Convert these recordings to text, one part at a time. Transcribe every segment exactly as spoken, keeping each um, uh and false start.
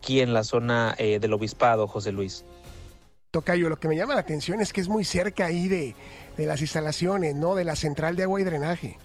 aquí en la zona eh, del Obispado, José Luis. Tocayo, lo que me llama la atención es que es muy cerca ahí de, de las instalaciones, ¿no? De la central de agua y drenaje.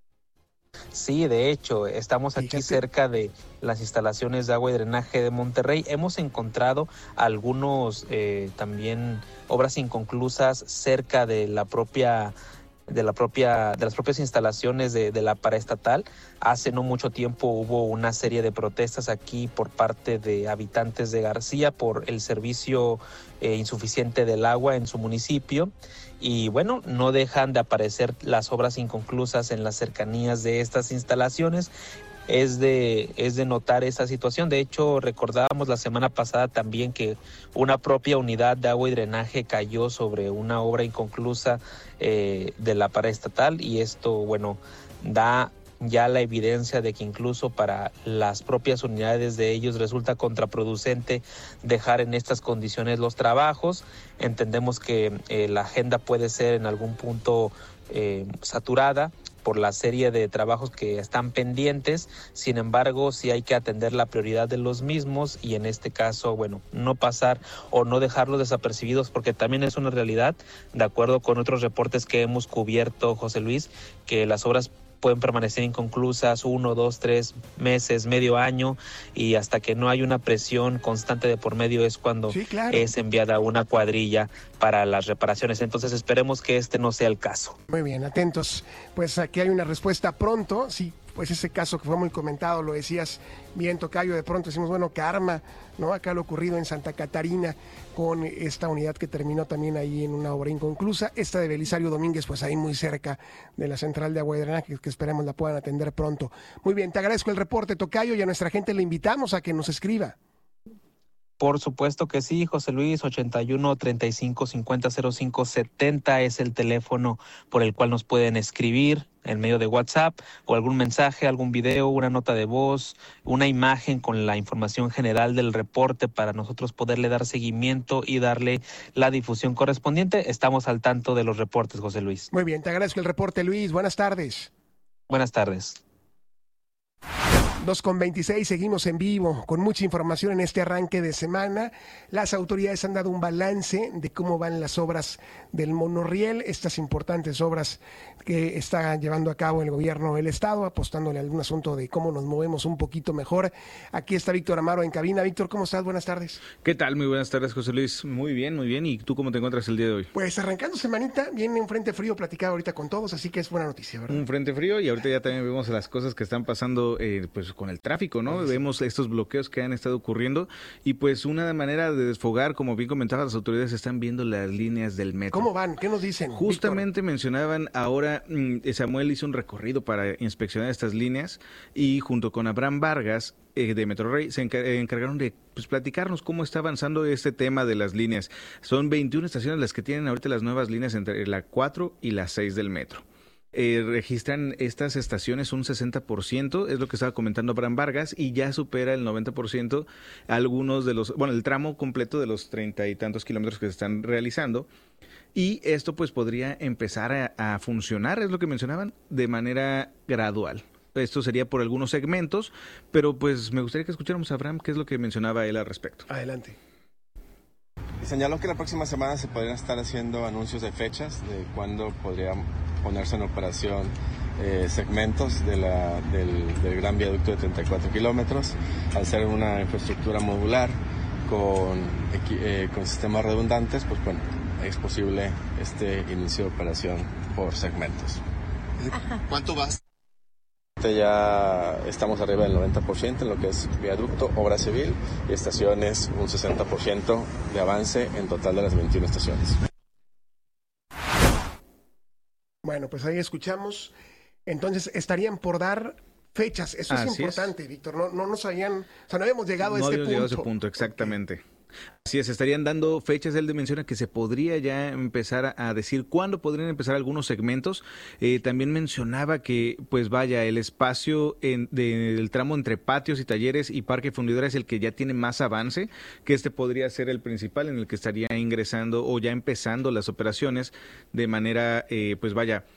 Sí, de hecho, estamos aquí Fíjate. cerca de las instalaciones de agua y drenaje de Monterrey. Hemos encontrado algunos eh, también obras inconclusas cerca de la propia de la propia de las propias instalaciones de, de la paraestatal. Hace no mucho tiempo hubo una serie de protestas aquí por parte de habitantes de García por el servicio eh, insuficiente del agua en su municipio. Y bueno, no dejan de aparecer las obras inconclusas en las cercanías de estas instalaciones. Es de, es de notar esa situación. De hecho, recordábamos la semana pasada también que una propia unidad de agua y drenaje cayó sobre una obra inconclusa eh, de la paraestatal, y esto, bueno, da ya la evidencia de que incluso para las propias unidades de ellos resulta contraproducente dejar en estas condiciones los trabajos. Entendemos que eh, la agenda puede ser en algún punto eh, saturada por la serie de trabajos que están pendientes. Sin embargo, sí hay que atender la prioridad de los mismos y en este caso, bueno, no pasar o no dejarlos desapercibidos, porque también es una realidad, de acuerdo con otros reportes que hemos cubierto, José Luis, que las obras pueden permanecer inconclusas uno, dos, tres meses, medio año, y hasta que no hay una presión constante de por medio es cuando sí, claro. es enviada una cuadrilla para las reparaciones. Entonces esperemos que este no sea el caso. Muy bien, atentos. Pues aquí hay una respuesta pronto. Sí, pues ese caso que fue muy comentado, lo decías bien, Tocayo, de pronto decimos, bueno, karma, ¿no? Acá lo ocurrido en Santa Catarina con esta unidad que terminó también ahí en una obra inconclusa. Esta de Belisario Domínguez, pues ahí muy cerca de la central de agua y drenaje, que esperemos la puedan atender pronto. Muy bien, te agradezco el reporte, Tocayo, y a nuestra gente le invitamos a que nos escriba. Por supuesto que sí, José Luis. Ochenta y uno, treinta y cinco, cincuenta, cero cinco, setenta es el teléfono por el cual nos pueden escribir en medio de WhatsApp o algún mensaje, algún video, una nota de voz, una imagen con la información general del reporte para nosotros poderle dar seguimiento y darle la difusión correspondiente. Estamos al tanto de los reportes, José Luis. Muy bien, te agradezco el reporte, Luis. Buenas tardes. Buenas tardes. dos con veintiséis, seguimos en vivo con mucha información en este arranque de semana. Las autoridades han dado un balance de cómo van las obras del monorriel, estas importantes obras que está llevando a cabo el gobierno del estado, apostándole a algún asunto de cómo nos movemos un poquito mejor. Aquí está Víctor Amaro en cabina. Víctor, ¿cómo estás? Buenas tardes. ¿Qué tal? Muy buenas tardes, José Luis. Muy bien, muy bien. ¿Y tú cómo te encuentras el día de hoy? Pues arrancando semanita, viene un frente frío platicado ahorita con todos, así que es buena noticia, ¿verdad? Un frente frío, y ahorita ya también vemos las cosas que están pasando eh, pues con el tráfico, ¿no? Sí. Vemos estos bloqueos que han estado ocurriendo y pues una manera de desfogar, como bien comentabas, las autoridades están viendo las líneas del metro. ¿Cómo van? ¿Qué nos dicen? Justamente Víctor? Mencionaban ahora, Samuel hizo un recorrido para inspeccionar estas líneas y junto con Abraham Vargas eh, de Metrorrey se encar- encargaron de pues, platicarnos cómo está avanzando este tema de las líneas. Son veintiuna estaciones las que tienen ahorita las nuevas líneas entre la cuatro y la seis del metro. Eh, registran estas estaciones un sesenta por ciento, es lo que estaba comentando Abraham Vargas, y ya supera el noventa por ciento algunos de los, bueno, el tramo completo de los treinta y tantos kilómetros que se están realizando. Y esto pues podría empezar a, a funcionar, es lo que mencionaban, de manera gradual. Esto sería por algunos segmentos, pero pues me gustaría que escucháramos a Abraham qué es lo que mencionaba él al respecto. Adelante. Y señaló que la próxima semana se podrían estar haciendo anuncios de fechas de cuándo podrían ponerse en operación eh, segmentos de la, del, del gran viaducto de treinta y cuatro kilómetros. Al ser una infraestructura modular con, eh, con sistemas redundantes, pues bueno, es posible este inicio de operación por segmentos. ¿Cuánto vas? Ya estamos arriba del noventa por ciento en lo que es viaducto, obra civil y estaciones, un sesenta por ciento de avance en total de las veintiuna estaciones. Bueno, pues ahí escuchamos. Entonces estarían por dar fechas. Eso Así es importante, es. Víctor. No, no nos habían, o sea, no habíamos llegado no a este punto. No habíamos llegado a ese punto, exactamente. Okay. Así es, estarían dando fechas. Él menciona que se podría ya empezar a, a decir cuándo podrían empezar algunos segmentos. Eh, también mencionaba que, pues vaya, el espacio en, de, del tramo entre patios y talleres y parque fundidora es el que ya tiene más avance, que este podría ser el principal en el que estaría ingresando o ya empezando las operaciones de manera, eh, pues vaya,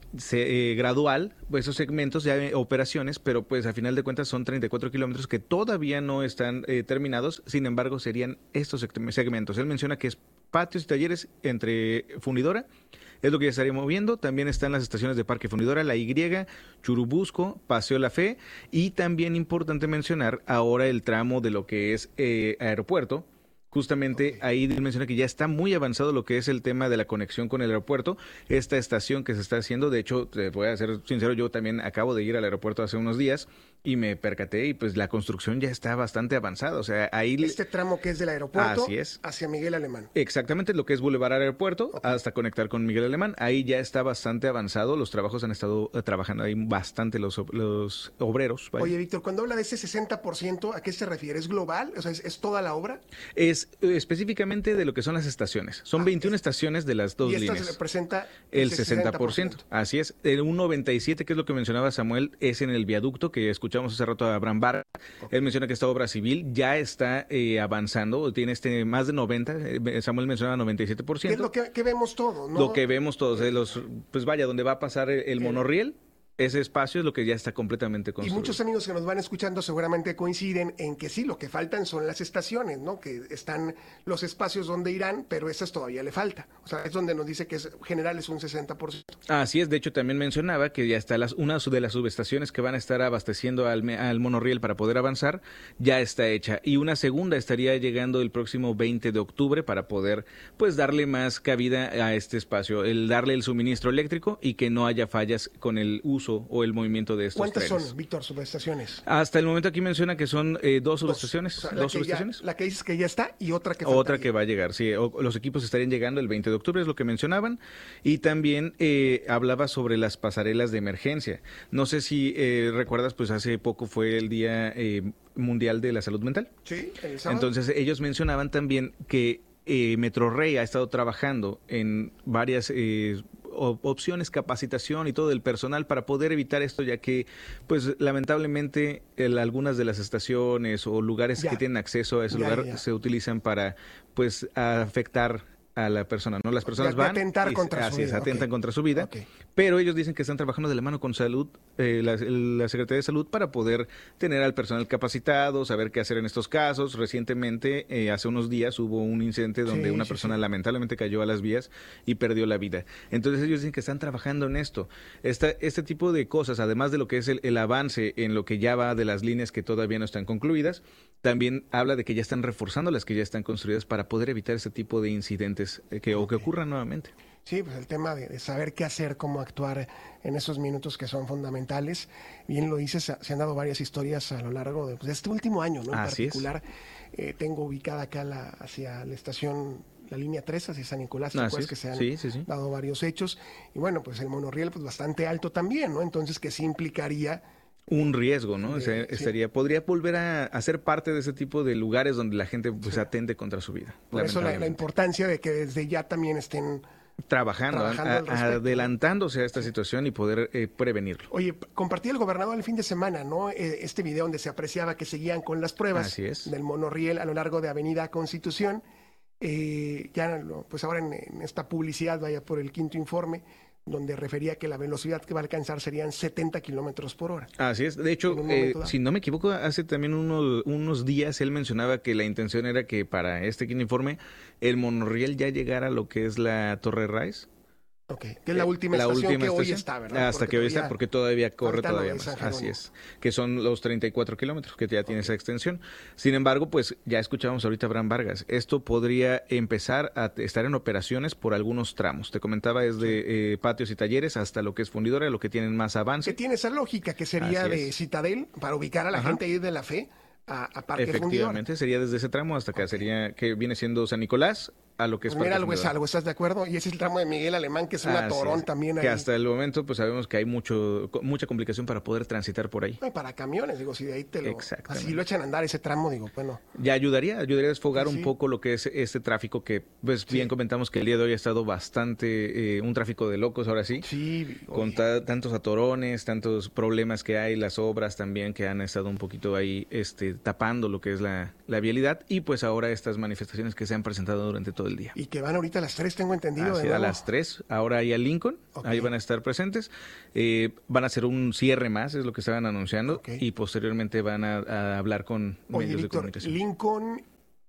se, eh, gradual, pues esos segmentos ya hay operaciones, pero pues a final de cuentas son treinta y cuatro kilómetros que todavía no están eh, terminados, sin embargo serían estos segmentos. Él menciona que es patios y talleres entre Fundidora, es lo que ya estaría moviendo. También están las estaciones de Parque Fundidora, La Y, Churubusco, Paseo La Fe, y también importante mencionar ahora el tramo de lo que es eh, aeropuerto. Justamente okay. Ahí menciona que ya está muy avanzado lo que es el tema de la conexión con el aeropuerto, esta estación que se está haciendo. De hecho, te voy a ser sincero, yo también acabo de ir al aeropuerto hace unos días y me percaté y pues la construcción ya está bastante avanzada. O sea, ahí... Este tramo que es del aeropuerto Así es. Hacia Miguel Alemán. Exactamente, lo que es Boulevard Aeropuerto okay. hasta conectar con Miguel Alemán. Ahí ya está bastante avanzado, los trabajos han estado uh, trabajando ahí bastante los, los obreros. ¿Vale? Oye, Víctor, cuando habla de ese sesenta por ciento, ¿a qué se refiere? ¿Es global? O sea, ¿es, es toda la obra? Es uh, específicamente de lo que son las estaciones. Son ah, veintiuna es... estaciones de las dos y esta líneas. representa el sesenta por ciento. Así es. El un noventa y siete, que es lo que mencionaba Samuel, es en el viaducto que escuchamos hace rato a Abraham Vargas. Okay. Él menciona que esta obra civil ya está eh, avanzando, tiene este más de noventa, eh, Samuel mencionaba noventa y siete por ciento. ¿Qué es lo que, que vemos todo, no? Lo que vemos todos, eh, los, pues vaya, donde va a pasar el, el monorriel. Ese espacio es lo que ya está completamente construido. Y muchos amigos que nos van escuchando seguramente coinciden en que sí, lo que faltan son las estaciones, ¿no? Que están los espacios donde irán, pero esas todavía le falta. O sea, es donde nos dice que es general es un sesenta por ciento. Así es, de hecho también mencionaba que ya está las, una de las subestaciones que van a estar abasteciendo al, al monorriel para poder avanzar, ya está hecha. Y una segunda estaría llegando el próximo veinte de octubre para poder, pues, darle más cabida a este espacio, el darle el suministro eléctrico y que no haya fallas con el uso o el movimiento de estos ¿Cuántas trenes. son, Víctor, subestaciones? Hasta el momento aquí menciona que son eh, dos subestaciones. Dos, o sea, dos la subestaciones. Ya, la que dices que ya está y otra que falta. Otra que va a llegar, sí. O, los equipos estarían llegando el veinte de octubre, es lo que mencionaban. Y también eh, hablaba sobre las pasarelas de emergencia. No sé si eh, recuerdas, pues hace poco fue el Día eh, Mundial de la Salud Mental. Sí, el sábado. Entonces ellos mencionaban también que eh, Metrorrey ha estado trabajando en varias... Eh, opciones, capacitación y todo el personal para poder evitar esto, ya que pues lamentablemente el, algunas de las estaciones o lugares ya. que tienen acceso a ese ya, lugar ya. se utilizan para pues afectar a la persona, ¿no? Las personas de, van de atentar y, contra así su es, vida. atentan Okay. contra su vida, okay. pero ellos dicen que están trabajando de la mano con salud, eh, la, la Secretaría de Salud, para poder tener al personal capacitado, saber qué hacer en estos casos. Recientemente, eh, hace unos días, hubo un incidente donde sí, una sí, persona sí. lamentablemente cayó a las vías y perdió la vida. Entonces ellos dicen que están trabajando en esto. Esta, este tipo de cosas, además de lo que es el, el avance en lo que ya va de las líneas que todavía no están concluidas, también habla de que ya están reforzando las que ya están construidas para poder evitar este tipo de incidentes eh, que, okay. o que ocurran nuevamente. Sí, pues el tema de, de saber qué hacer, cómo actuar en esos minutos que son fundamentales. Bien lo dices, se, se han dado varias historias a lo largo de, pues, de este último año, ¿no? En Así particular, eh, tengo ubicada acá la, hacia la estación, la línea tres, hacia San Nicolás, ah, pues, sí, que se han sí, sí, sí. dado varios hechos. Y bueno, pues el monorriel pues bastante alto también, ¿no? Entonces que sí implicaría... un riesgo, ¿no? O sea, sí. estaría, podría volver a, a ser parte de ese tipo de lugares donde la gente pues sí. atende contra su vida. Por eso la, la importancia de que desde ya también estén trabajando, trabajando a, adelantándose a esta situación y poder eh, prevenirlo. Oye, compartí el gobernador el fin de semana, ¿no? Eh, este video donde se apreciaba que seguían con las pruebas Así es. del monorriel a lo largo de Avenida Constitución. Eh, ya, pues ahora en, en esta publicidad, vaya por el quinto informe, donde refería que la velocidad que va a alcanzar serían setenta kilómetros por hora. Así es. De hecho, eh, si no me equivoco, hace también unos, unos días él mencionaba que la intención era que para este quinto informe el monorriel ya llegara a lo que es la Torre Rice. Ok, que es la última la estación última que estación, hoy está, ¿verdad? Hasta porque que hoy está, porque todavía corre todavía más. Jerónimo. Así es, que son los treinta y cuatro kilómetros, que ya tiene okay. esa extensión. Sin embargo, pues ya escuchamos ahorita a Abraham Vargas. Esto podría empezar a estar en operaciones por algunos tramos. Te comentaba, es de sí. eh, patios y talleres hasta lo que es Fundidora, lo que tienen más avance. Que tiene esa lógica, que sería Así de es. Citadel, para ubicar a la Ajá. gente ahí de la fe. A, a Parque Efectivamente, Fundidora. Sería desde ese tramo hasta acá, okay. sería que viene siendo San Nicolás a lo que es pues mira, Parque algo es Fundidora. algo, ¿estás de acuerdo? Y ese es el tramo de Miguel Alemán, que es un Así atorón es. también ahí. Que hasta el momento pues sabemos que hay mucho mucha complicación para poder transitar por ahí. No, para camiones, digo, si de ahí te lo... Así lo echan a andar ese tramo, digo, bueno. Ya ayudaría, ayudaría a desfogar sí. un poco lo que es este tráfico que, pues sí. bien comentamos que el día de hoy ha estado bastante, eh, un tráfico de locos ahora sí. Sí. Con ta tantos atorones, tantos problemas que hay, las obras también que han estado un poquito ahí este, tapando lo que es la, la vialidad y pues ahora estas manifestaciones que se han presentado durante todo todo el día. Y que van ahorita a las tres, tengo entendido. Así, a las tres, ahora ahí a Lincoln, okay. Ahí van a estar presentes. Eh, van a hacer un cierre más, es lo que estaban anunciando, okay. Y posteriormente van a, a hablar con Oye, medios Víctor, de comunicación. Lincoln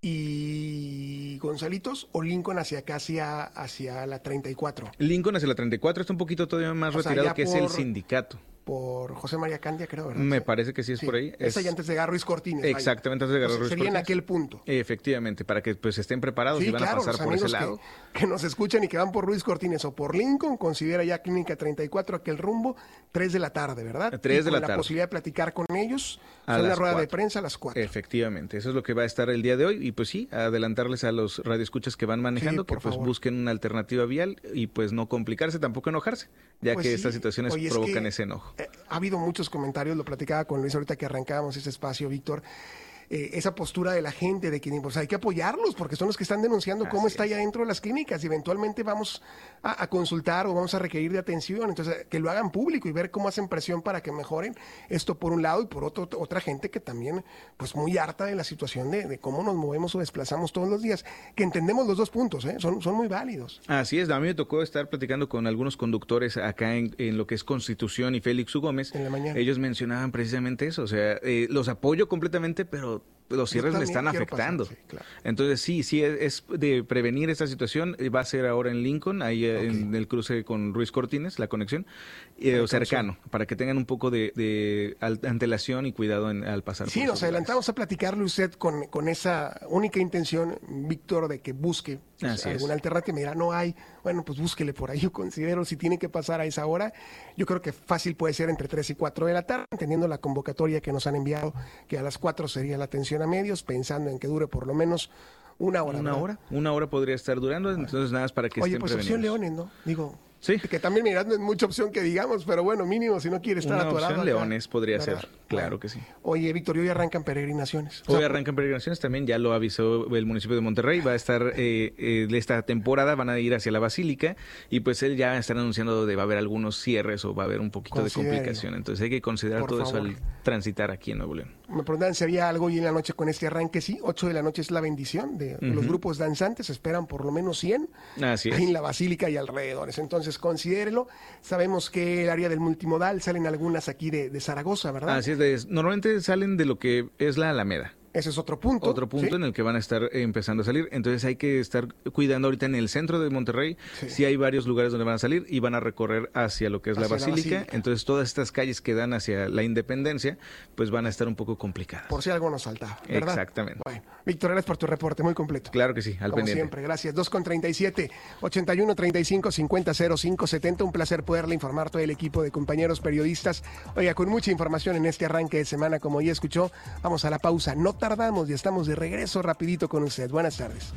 y Gonzalitos, o Lincoln hacia acá, hacia, hacia la treinta y cuatro. Lincoln hacia la treinta y cuatro está un poquito todavía más o retirado, sea, que por... es el sindicato. Por José María Candia, creo, ¿verdad? Me parece que sí es sí. por ahí. Es allá antes de Garro Ruiz Cortines. Exactamente, antes de Garro Ruiz Cortines. Sería en aquel punto. Efectivamente, para que pues estén preparados sí, y van claro, a pasar por ese lado. Que, que nos escuchan y que van por Ruiz Cortines o por Lincoln, considera ya Clínica treinta y cuatro aquel rumbo, tres de la tarde, ¿verdad? tres de la, la tarde. La posibilidad de platicar con ellos, a la rueda cuatro. De prensa a las cuatro. Efectivamente, eso es lo que va a estar el día de hoy. Y pues sí, adelantarles a los radioescuchas que van manejando, sí, que pues favor. busquen una alternativa vial y pues no complicarse, tampoco enojarse, ya pues que sí. estas situaciones Oye, provocan es que, ese enojo. Eh, ha habido mucho comentarios, lo platicaba con Luis ahorita que arrancábamos este espacio, Víctor, eh, esa postura de la gente de que pues, hay que apoyarlos porque son los que están denunciando Así cómo está es. allá dentro de las clínicas y eventualmente vamos a, a consultar o vamos a requerir de atención, entonces que lo hagan público y ver cómo hacen presión para que mejoren esto por un lado y por otro otra gente que también pues muy harta de la situación de, de cómo nos movemos o desplazamos todos los días, que entendemos los dos puntos, ¿eh? son, son muy válidos. Así es, a mí me tocó estar platicando con algunos conductores acá en, en lo que es Constitución y Félix U. Gómez. En la mañana. Ellos mencionaban precisamente eso, o sea, eh, los apoyo completamente, pero los cierres me están afectando. Pasar, sí, claro. Entonces sí, sí es, es de prevenir esta situación. Va a ser ahora en Lincoln, ahí okay. en el cruce con Ruiz Cortines, la conexión, eh, cercano, para que tengan un poco de, de antelación y cuidado en, al pasar. Sí, nos adelantamos a platicarle usted con, con esa única intención, Víctor, de que busque pues, alguna es. alternativa. Me dirá, no hay, bueno, pues búsquele por ahí. Yo considero, si tiene que pasar a esa hora, yo creo que fácil puede ser entre tres y cuatro de la tarde, entendiendo la convocatoria que nos han enviado, que a las cuatro sería la atención a medios, pensando en que dure por lo menos una hora. Una ¿verdad? hora, una hora podría estar durando, bueno. entonces nada más para que Oye, estén pues prevenidos. opción Leones, ¿no? Digo, sí. Que también, mira, no es mucha opción que digamos, pero bueno, mínimo, si no quiere estar una atorado. Opción Leones podría ¿verdad? ser, claro bueno. que sí. Oye, Víctor, hoy arrancan peregrinaciones. Hoy o sea, arrancan peregrinaciones, también ya lo avisó el municipio de Monterrey, va a estar, eh, eh, esta temporada van a ir hacia la Basílica, y pues él ya está anunciando de va a haber algunos cierres o va a haber un poquito Considero. de complicación, entonces hay que considerar Por todo favor. eso al transitar aquí en Nuevo León. Me preguntan si había algo hoy en la noche con este arranque, sí, ocho de la noche es la bendición de uh-huh. los grupos danzantes, esperan por lo menos cien Así es. en la Basílica y alrededores, entonces considérelo. Sabemos que el área del multimodal salen algunas aquí de, de Zaragoza, ¿verdad? Así es, de, normalmente salen de lo que es la Alameda. Ese es otro punto. Otro punto ¿sí? en el que van a estar empezando a salir. Entonces hay que estar cuidando ahorita en el centro de Monterrey. Sí, sí hay varios lugares donde van a salir y van a recorrer hacia lo que es la Basílica. la Basílica. Entonces todas estas calles que dan hacia la Independencia, pues van a estar un poco complicadas. Por si algo nos faltaba, ¿verdad? Exactamente. Bueno, Víctor, gracias por tu reporte, muy completo. Claro que sí, al Como pendiente. siempre, gracias. dos con treinta y siete, ochenta y uno, treinta y cinco, cincuenta, cero cinco, setenta. Un placer poderle informar todo el equipo de compañeros periodistas. Oiga, con mucha información en este arranque de semana, como ya escuchó, vamos a la pausa. No tardamos y estamos de regreso rapidito con usted. Buenas tardes.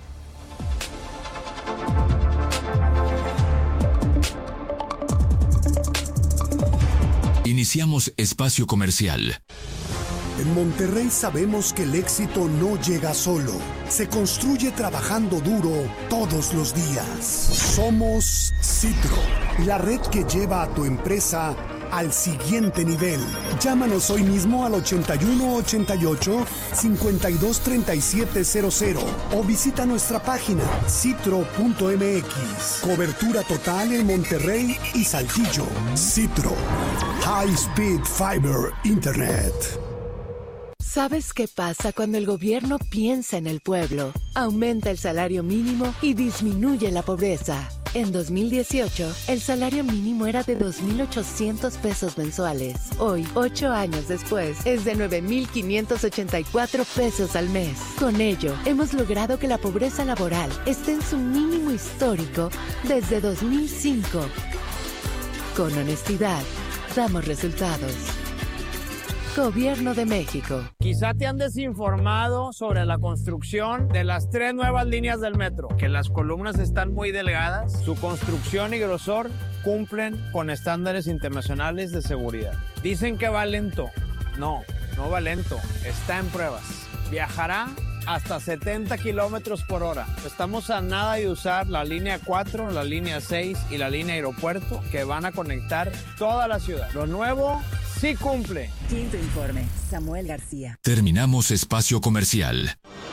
Iniciamos espacio comercial. En Monterrey sabemos que el éxito no llega solo, se construye trabajando duro todos los días. Somos Citro, la red que lleva a tu empresa al siguiente nivel. Llámanos hoy mismo al ochenta y uno ochenta y ocho, cincuenta y dos treinta y siete cero cero o visita nuestra página citro punto m x. Cobertura total en Monterrey y Saltillo. Citro, High Speed Fiber Internet. ¿Sabes qué pasa cuando el gobierno piensa en el pueblo? Aumenta el salario mínimo y disminuye la pobreza. En dos mil dieciocho, el salario mínimo era de dos mil ochocientos pesos mensuales. Hoy, ocho años después, es de nueve mil quinientos ochenta y cuatro pesos al mes. Con ello, hemos logrado que la pobreza laboral esté en su mínimo histórico desde dos mil cinco. Con honestidad, damos resultados. Gobierno de México. Quizá te han desinformado sobre la construcción de las tres nuevas líneas del metro, que las columnas están muy delgadas, su construcción y grosor cumplen con estándares internacionales de seguridad. Dicen que va lento. No, no va lento, está en pruebas. Viajará hasta setenta kilómetros por hora. Estamos a nada de usar la línea cuatro, la línea seis y la línea aeropuerto, que van a conectar toda la ciudad. Lo nuevo sí cumple. Quinto informe, Samuel García. Terminamos espacio comercial.